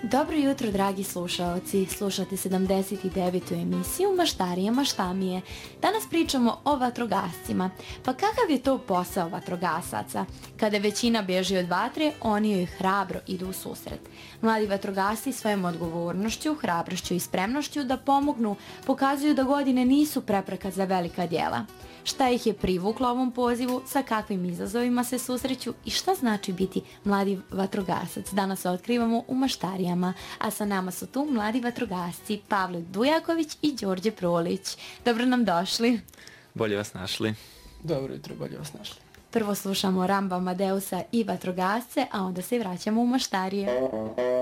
Dobro jutro, dragi slušaoci. Slušate 79. emisiju Maštarije maštamije. Danas pričamo o vatrogascima. Pa kakav je to posao vatrogasaca? Kada većina bježi od vatre, oni joj hrabro idu u susret. Mladi vatrogasci svojom odgovornošću, hrabrošću i spremnošću da pomognu pokazuju da godine nisu prepreka za velika djela. Šta ih je privuklo ovom pozivu, sa kakvim izazovima se susreću i šta znači biti mladi vatrogasac? Danas otkrivamo u Maštarijama, a sa nama su tu mladi vatrogasci Pavle Dujaković i Đorđe Prolić. Dobro nam došli. Bolje vas našli. Dobro jutro, bolje vas našli. Prvo slušamo Ramba Amadeusa i vatrogasce, a onda se vraćamo u Maštarije.